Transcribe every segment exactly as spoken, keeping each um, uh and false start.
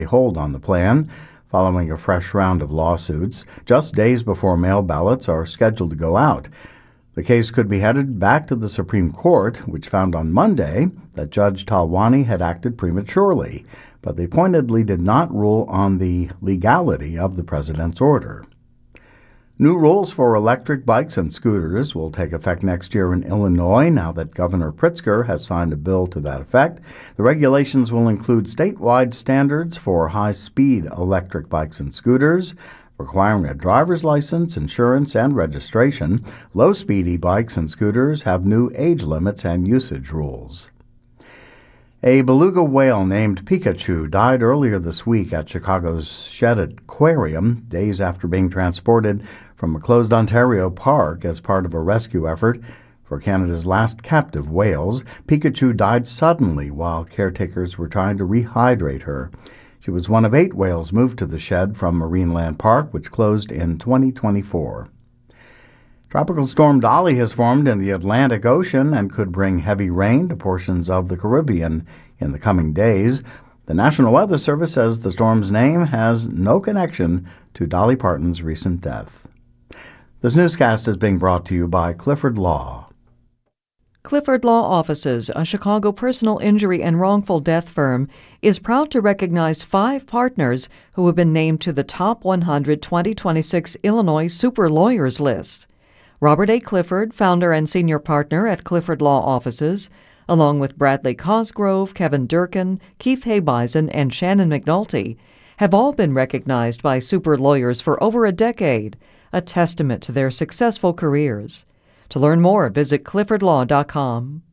hold on the plan following a fresh round of lawsuits just days before mail ballots are scheduled to go out. The case could be headed back to the Supreme Court, which found on Monday that Judge Talwani had acted prematurely, but they pointedly did not rule on the legality of the president's order. New rules for electric bikes and scooters will take effect next year in Illinois now that Governor Pritzker has signed a bill to that effect. The regulations will include statewide standards for high-speed electric bikes and scooters, requiring a driver's license, insurance, and registration. Low-speed e-bikes and scooters have new age limits and usage rules. A beluga whale named Pikachu died earlier this week at Chicago's Shedd Aquarium, days after being transported from a closed Ontario park as part of a rescue effort for Canada's last captive whales. Pikachu died suddenly while caretakers were trying to rehydrate her. She was one of eight whales moved to the Shedd from Marineland Park, which closed in twenty twenty-four. Tropical storm Dolly has formed in the Atlantic Ocean and could bring heavy rain to portions of the Caribbean in the coming days. The National Weather Service says the storm's name has no connection to Dolly Parton's recent death. This newscast is being brought to you by Clifford Law. Clifford Law Offices, a Chicago personal injury and wrongful death firm, is proud to recognize five partners who have been named to the Top one hundred twenty twenty-six Illinois Super Lawyers list. Robert A. Clifford, founder and senior partner at Clifford Law Offices, along with Bradley Cosgrove, Kevin Durkin, Keith Habeisen, and Shannon McNulty, have all been recognized by super lawyers for over a decade, a testament to their successful careers. To learn more, visit clifford law dot com.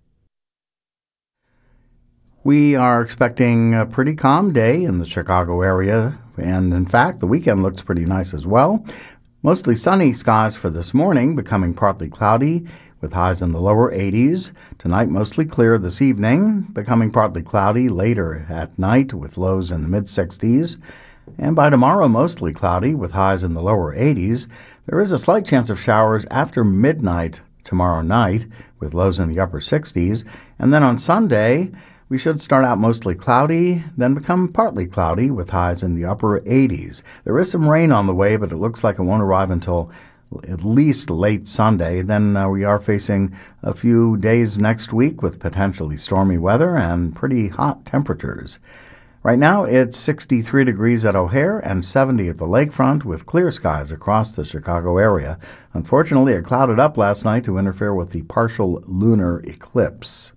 We are expecting a pretty calm day in the Chicago area, and in fact, the weekend looks pretty nice as well. Mostly sunny skies for this morning, becoming partly cloudy with highs in the lower eighties. Tonight, mostly clear this evening, becoming partly cloudy later at night with lows in the mid-sixties. And by tomorrow, mostly cloudy with highs in the lower eighties. There is a slight chance of showers after midnight tomorrow night with lows in the upper sixties. And then on Sunday, we should start out mostly cloudy, then become partly cloudy with highs in the upper eighties. There is some rain on the way, but it looks like it won't arrive until at least late Sunday. Then uh, we are facing a few days next week with potentially stormy weather and pretty hot temperatures. Right now, it's sixty-three degrees at O'Hare and seventy at the lakefront with clear skies across the Chicago area. Unfortunately, it clouded up last night to interfere with the partial lunar eclipse.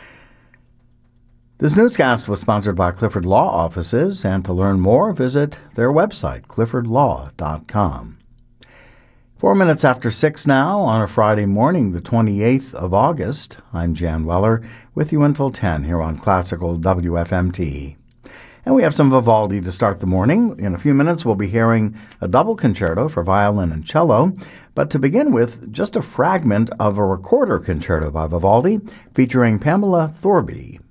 This newscast was sponsored by Clifford Law Offices, and to learn more, visit their website, clifford law dot com. Four minutes after six now on a Friday morning, the twenty-eighth of August. I'm Jan Weller, with you until ten here on Classical W F M T. And we have some Vivaldi to start the morning. In a few minutes, we'll be hearing a double concerto for violin and cello. But to begin with, just a fragment of a recorder concerto by Vivaldi featuring Pamela Thorby.